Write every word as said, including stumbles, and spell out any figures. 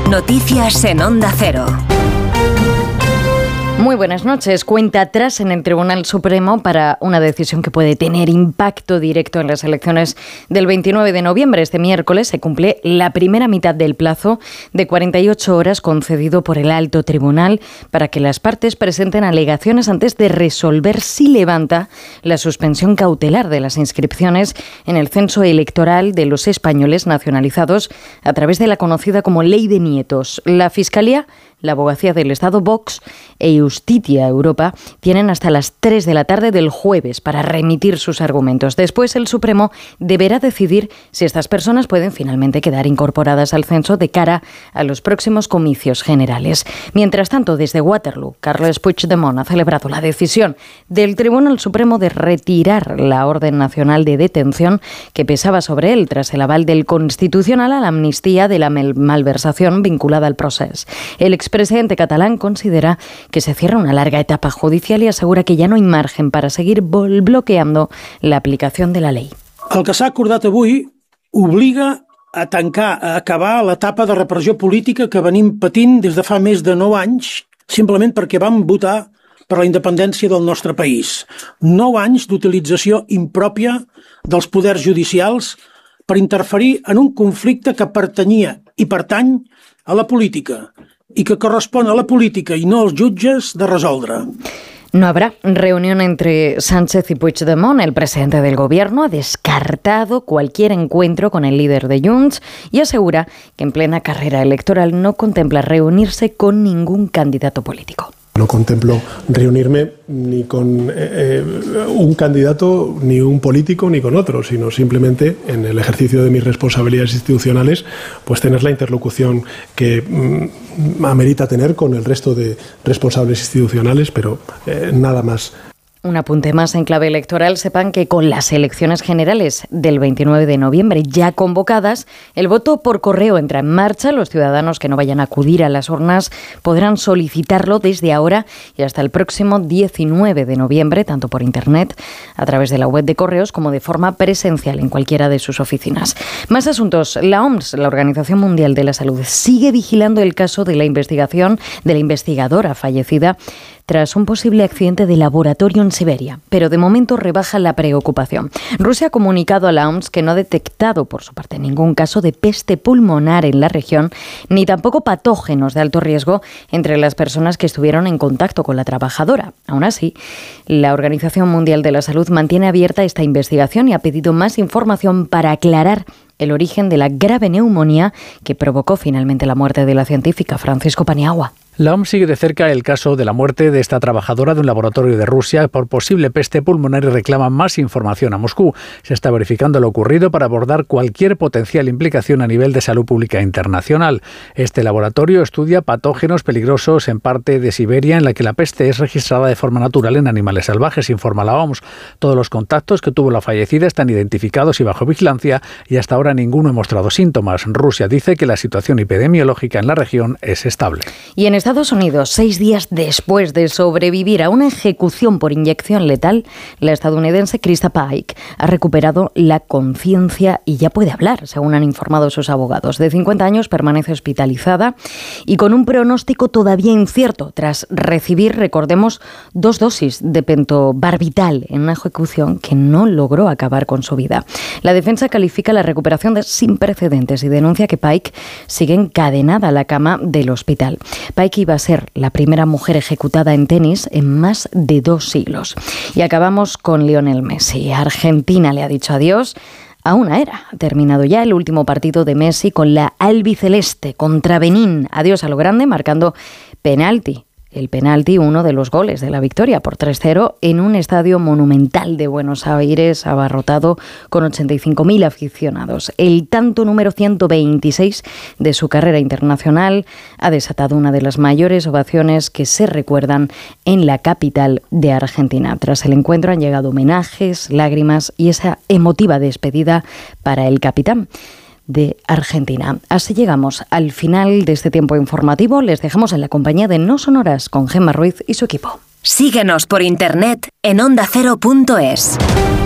Noticias en Onda Cero. Muy buenas noches. Cuenta atrás en el Tribunal Supremo para una decisión que puede tener impacto directo en las elecciones del veintinueve de noviembre. Este miércoles se cumple la primera mitad del plazo de cuarenta y ocho horas concedido por el Alto Tribunal para que las partes presenten alegaciones antes de resolver si levanta la suspensión cautelar de las inscripciones en el censo electoral de los españoles nacionalizados a través de la conocida como Ley de Nietos. La Fiscalía, la Abogacía del Estado, Vox e Justitia Europa tienen hasta las tres de la tarde del jueves para remitir sus argumentos. Después, el Supremo deberá decidir si estas personas pueden finalmente quedar incorporadas al censo de cara a los próximos comicios generales. Mientras tanto, desde Waterloo, Carles Puigdemont ha celebrado la decisión del Tribunal Supremo de retirar la orden nacional de detención que pesaba sobre él tras el aval del Constitucional a la amnistía de la malversación vinculada al proceso. El expresidente catalán considera que se cierra una larga etapa judicial y asegura que ya no hay margen para seguir bloqueando la aplicación de la ley. El que s'ha acordat avui obliga a tancar, a acabar l'etapa de repressió política que venim patint des de fa més de nou anys, simplement perquè vam votar per la independència del nostre país. Nou anys d'utilització impròpia dels poders judicials per interferir en un conflicte que pertanyia i pertany a la política y que corresponde a la política y no a los jutges de resoldre. No habrá reunión entre Sánchez y Puigdemont. El presidente del gobierno ha descartado cualquier encuentro con el líder de Junts y asegura que en plena carrera electoral no contempla reunirse con ningún candidato político. No contemplo reunirme ni con eh, un candidato, ni un político, ni con otro, sino simplemente en el ejercicio de mis responsabilidades institucionales, pues tener la interlocución que mm, amerita tener con el resto de responsables institucionales, pero eh, nada más. Un apunte más en clave electoral. Sepan que con las elecciones generales del veintinueve de noviembre ya convocadas, el voto por correo entra en marcha. Los ciudadanos que no vayan a acudir a las urnas podrán solicitarlo desde ahora y hasta el próximo diecinueve de noviembre, tanto por internet, a través de la web de Correos, como de forma presencial en cualquiera de sus oficinas. Más asuntos. La O M S, la Organización Mundial de la Salud, sigue vigilando el caso de la investigación de la investigadora fallecida tras un posible accidente de laboratorio en Siberia, pero de momento rebaja la preocupación. Rusia ha comunicado a la O M S que no ha detectado, por su parte, ningún caso de peste pulmonar en la región, ni tampoco patógenos de alto riesgo entre las personas que estuvieron en contacto con la trabajadora. Aún así, la Organización Mundial de la Salud mantiene abierta esta investigación y ha pedido más información para aclarar el origen de la grave neumonía que provocó finalmente la muerte de la científica. Francisco Paniagua. La O M S sigue de cerca el caso de la muerte de esta trabajadora de un laboratorio de Rusia por posible peste pulmonar y reclama más información a Moscú. Se está verificando lo ocurrido para abordar cualquier potencial implicación a nivel de salud pública internacional. Este laboratorio estudia patógenos peligrosos en parte de Siberia en la que la peste es registrada de forma natural en animales salvajes, informa la O M S. Todos los contactos que tuvo la fallecida están identificados y bajo vigilancia y hasta ahora ninguno ha mostrado síntomas. Rusia dice que la situación epidemiológica en la región es estable. Y en Estados Unidos, seis días después de sobrevivir a una ejecución por inyección letal, la estadounidense Krista Pike ha recuperado la conciencia y ya puede hablar, según han informado sus abogados. De cincuenta años, permanece hospitalizada y con un pronóstico todavía incierto tras recibir, recordemos, dos dosis de pentobarbital en una ejecución que no logró acabar con su vida. La defensa califica la recuperación de sin precedentes y denuncia que Pike sigue encadenada a la cama del hospital. Pike iba a ser la primera mujer ejecutada en tenis en más de dos siglos. Y acabamos con Lionel Messi. Argentina le ha dicho adiós a una era. Ha terminado ya el último partido de Messi con la albiceleste contra Benín. Adiós a lo grande, marcando penalti. El penalti, uno de los goles de la victoria por tres cero en un estadio monumental de Buenos Aires, abarrotado con ochenta y cinco mil aficionados. El tanto número ciento veintiséis de su carrera internacional ha desatado una de las mayores ovaciones que se recuerdan en la capital de Argentina. Tras el encuentro han llegado homenajes, lágrimas y esa emotiva despedida para el capitán de Argentina. Así llegamos al final de este tiempo informativo. Les dejamos en la compañía de No Sonoras con Gemma Ruiz y su equipo. Síguenos por internet en onda cero punto es.